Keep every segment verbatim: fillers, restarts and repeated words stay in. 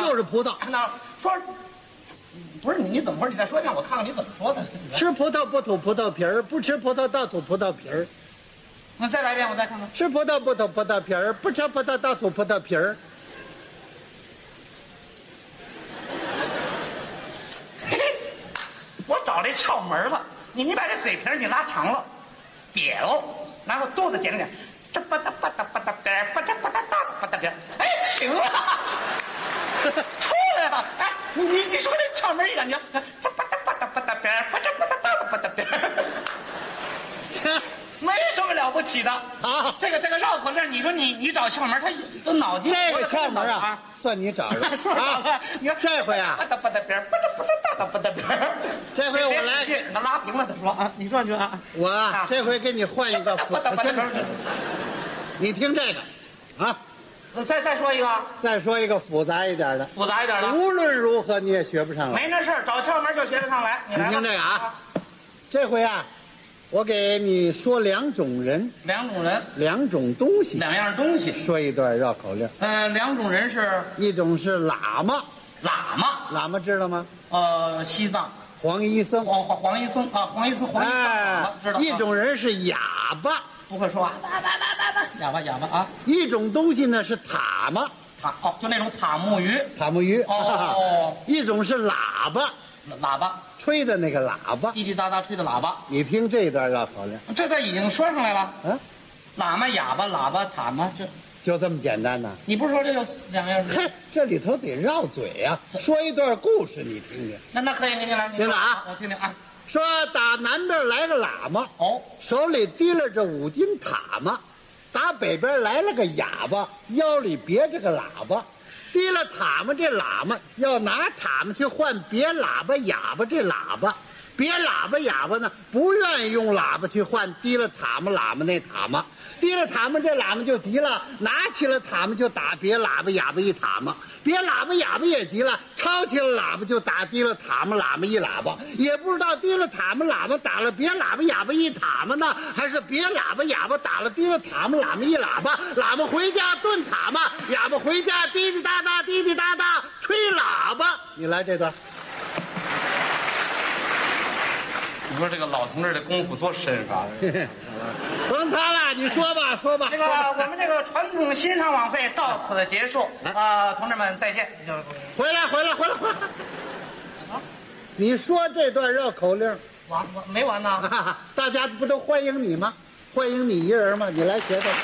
就是葡萄。 那说，不是你你怎么回事？你再说一遍，我看看你怎么说的。 吃葡萄不吐葡萄皮儿，不吃葡萄倒吐葡萄皮儿。 那再来一遍，我再看看。 吃葡萄不吐葡萄皮儿，不吃葡萄倒吐葡萄皮儿。 嘿嘿，我找这窍门了。你你把这嘴皮儿你拉长了，瘪喽，然后肚子点点，这吧嗒吧嗒吧嗒边儿，吧嗒吧嗒哒吧嗒边儿，哎，行了，出来了。哎，你你你说这窍门一感觉，这吧嗒吧嗒吧嗒边儿，吧嗒吧嗒哒吧嗒边儿。没什么了不起的啊！ 这个这个绕口令，你说你你找窍门，他都脑筋。 这个窍门啊，算你找着说找了。你看这回啊， 吧嗒吧嗒边，吧嗒吧嗒哒吧嗒边。 这回我来， 那拉平了再说啊。你说你说啊， 我啊，这回给你换一个复杂的。你听这个，啊， 再再说一个， 再说一个复杂一点的， 复杂一点的。 无论如何你也学不上来。 没那事儿，找窍门就学得上来。你来吧。 你听这个啊，这回啊。我给你说两种人， 两种人， 两种东西， 两样东西， 说一段绕口令。 呃，两种人是一种是喇嘛， 喇嘛， 喇嘛知道吗？ 呃，西藏黄医僧， 黄黄黄医僧啊，黄医僧，黄医僧， 哎， 知道。 一种人是哑巴， 不会说话，叭叭叭叭叭，哑巴哑巴啊。 一种东西呢是塔嘛， 塔哦，就那种塔木鱼， 塔木鱼。 哦， 一种是喇叭， 喇叭。 吹的那个喇叭， 滴滴答答吹的喇叭。 你听这段绕口令， 这这已经说上来了。 嗯， 喇嘛、哑巴、喇叭、塔嘛，这就这么简单呢？ 你不是说这就两样？ 嘿，这里头得绕嘴呀、啊，说一段故事，你听听。 那那可以，您来， 听着啊， 我听听啊。 说打南边来个喇嘛， 哦， 手里提了着五斤塔嘛；打北边来了个哑巴，腰里别着个喇叭。提了塔嘛，这喇嘛要拿塔嘛去换别喇叭哑巴这喇叭，别喇叭哑巴呢不愿意用喇叭去换提了塔嘛喇嘛那塔嘛，提了塔嘛这喇嘛就急了，拿起了塔嘛就打别喇叭哑巴一塔嘛，别喇叭哑巴也急了，抄起了喇叭就打提了塔嘛喇嘛一喇叭，也不知道提了塔嘛喇叭打了别喇叭哑巴一塔嘛呢，还是别喇叭哑巴打了提了塔嘛喇嘛一喇叭，喇嘛回家炖塔嘛，哑巴回家滴滴答答滴滴答答吹喇叭。你来这段。 你说这个老同志的功夫多深啊！ 甭他了，你说吧，说吧。 这个我们这个传统欣赏晚会到此结束啊，同志们再见。 回来，回来，回来，回来。啊，你说这段绕口令完完没完呢？ 啊？大家不都欢迎你吗？欢迎你一人吗？你来学学。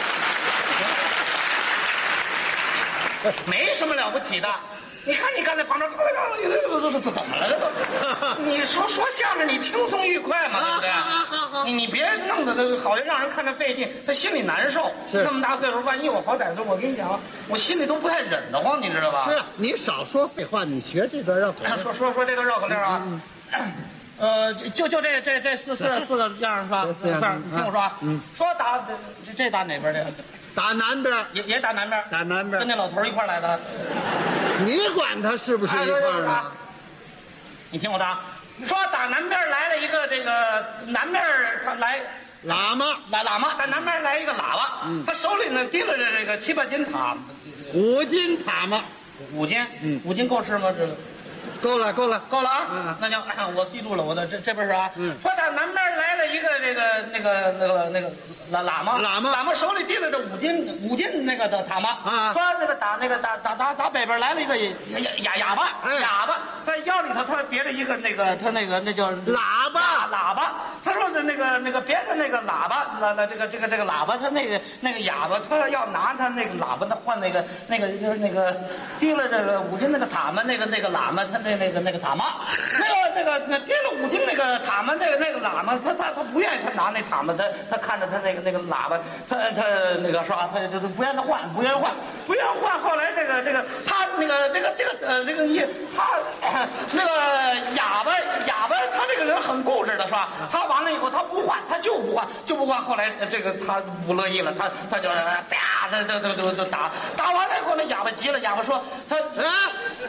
没什么了不起的。你看你刚才旁边，怎么了都？你说说相声，你轻松愉快嘛，对不对？ 好好你你别弄得这好像让人看着费劲，他心里难受。 是那么大岁数，万一我好歹说，我跟你讲，我心里都不太忍得慌，你知道吧？ 是你少说废话，你学这段绕口令。 说说说这段绕口令啊。呃，就就这这这四四四个样是吧？四样，你听我说啊。嗯。说打这这打哪边的？ 打南边， 也也打南边， 打南边， 跟那老头一块来的。 你管他是不是一块儿啊？ 你听我的啊，说打南边来了一个这个南边他来喇嘛， 喇喇嘛，在南边来一个喇叭，嗯、他手里呢提了这这个七八斤塔， 五斤塔嘛， 五斤， 嗯， 五斤够吃吗？这个。 够了，够了， 够了啊！ 嗯， 那就我记住了，我的这这边是啊， 嗯， 说打南边来了一个这个那个那个那个喇喇嘛， 喇嘛， 喇嘛手里提了这五斤五斤那个的塔嘛， 啊， 说那个打那个打打打打北边来了一个哑哑哑巴， 哎、 哑巴，他腰里头他别着一个那个他那个那叫喇叭喇叭，他说的那个那个别的那个喇叭，那那这个这个这个喇叭，他那个那个哑巴，他要拿他那个喇叭，他换那个那个就是那个提了这个五斤那个塔嘛，那个那个喇嘛他那那个那个塔嘛。那个那个那提了五斤那个塔嘛，那个那个喇嘛，他他他不愿意，他拿那塔嘛，他他看着他那个那个喇叭，他他那个是吧？他就不愿意换，不愿意换，不愿意换。后来这个这个他那个这个这个呃这个一他那个哑巴哑巴，他这个人很固执的是吧？他完了以后他不换，他就不换，就不换。后来这个他不乐意了，他他就啪，他就就就就打打完了以后，那哑巴急了，哑巴说他啊。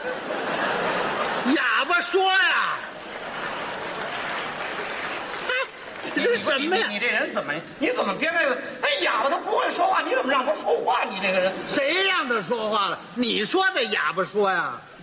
哑巴说呀，这是什么呀？ 你, 你, 你这人怎么？你怎么编那个？哎，哑巴他不会说话，你怎么让他说话？你这个人， 谁让他说话了？你说的哑巴说呀。